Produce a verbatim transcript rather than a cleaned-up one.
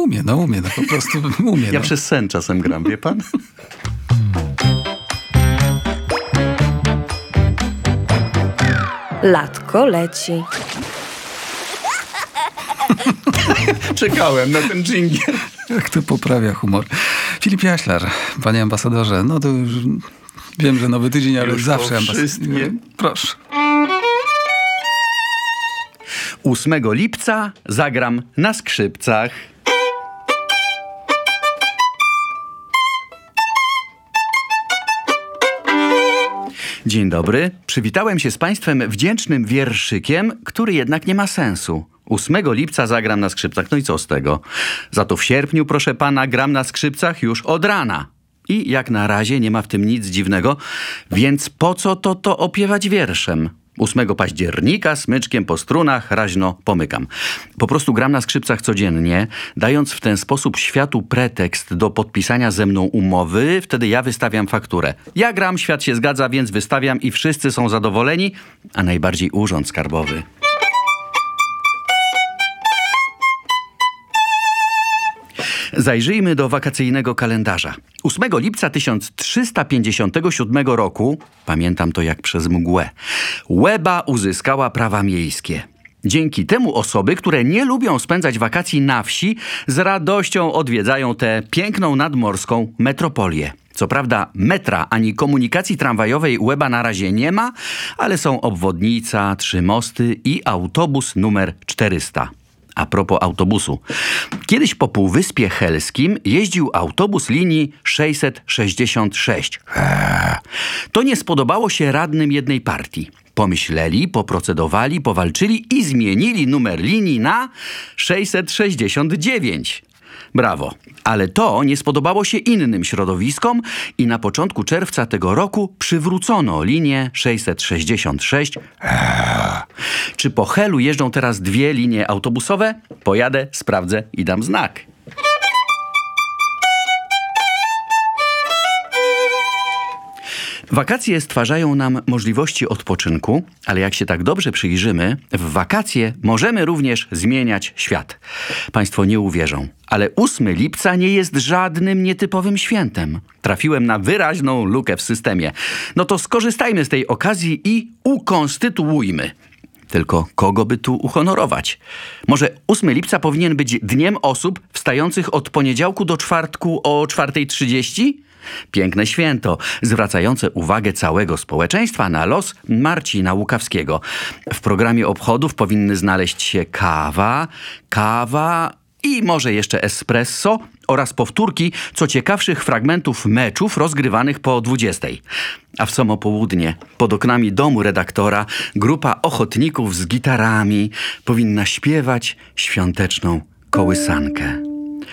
umie, no umie, no po prostu umie. Ja no. przez sen czasem gram, wie pan? Latko leci. Czekałem na ten dżingiel. Jak to poprawia humor. Filip Jaślar, panie ambasadorze, no to już wiem, że nowy tydzień, ale Już zawsze po wszystkim. Proszę. ósmego lipca zagram na skrzypcach. Dzień dobry. Przywitałem się z państwem wdzięcznym wierszykiem, który jednak nie ma sensu. ósmego lipca zagram na skrzypcach. No i co z tego? Za to w sierpniu, proszę pana, gram na skrzypcach już od rana. I jak na razie nie ma w tym nic dziwnego, więc po co to to opiewać wierszem? ósmego października smyczkiem po strunach raźno pomykam. Po prostu gram na skrzypcach codziennie, dając w ten sposób światu pretekst do podpisania ze mną umowy, wtedy ja wystawiam fakturę. Ja gram, świat się zgadza, więc wystawiam i wszyscy są zadowoleni, a najbardziej urząd skarbowy. Zajrzyjmy do wakacyjnego kalendarza. ósmego lipca tysiąc trzysta pięćdziesiątego siódmego roku, pamiętam to jak przez mgłę, Łeba uzyskała prawa miejskie. Dzięki temu osoby, które nie lubią spędzać wakacji na wsi, z radością odwiedzają tę piękną nadmorską metropolię. Co prawda metra ani komunikacji tramwajowej Łeba na razie nie ma, ale są obwodnica, trzy mosty i autobus numer czterysta. A propos autobusu. Kiedyś po Półwyspie Helskim jeździł autobus linii sześćset sześćdziesiąt sześć. Eee. To nie spodobało się radnym jednej partii. Pomyśleli, poprocedowali, powalczyli i zmienili numer linii na sześćset sześćdziesiąt dziewięć. Brawo. Ale to nie spodobało się innym środowiskom i na początku czerwca tego roku przywrócono linię sześćset sześćdziesiąt sześć. Eee. Czy po Helu jeżdżą teraz dwie linie autobusowe? Pojadę, sprawdzę i dam znak. Wakacje stwarzają nam możliwości odpoczynku, ale jak się tak dobrze przyjrzymy, w wakacje możemy również zmieniać świat. Państwo nie uwierzą, ale ósmego lipca nie jest żadnym nietypowym świętem. Trafiłem na wyraźną lukę w systemie. No to skorzystajmy z tej okazji i ukonstytuujmy. Tylko kogo by tu uhonorować? Może ósmego lipca powinien być dniem osób wstających od poniedziałku do czwartku o czwarta trzydzieści? Piękne święto, zwracające uwagę całego społeczeństwa na los Marcina Łukawskiego. W programie obchodów powinny znaleźć się kawa, kawa i może jeszcze espresso oraz powtórki co ciekawszych fragmentów meczów rozgrywanych po dwudziestej. A w samo południe, pod oknami domu redaktora, grupa ochotników z gitarami powinna śpiewać świąteczną kołysankę.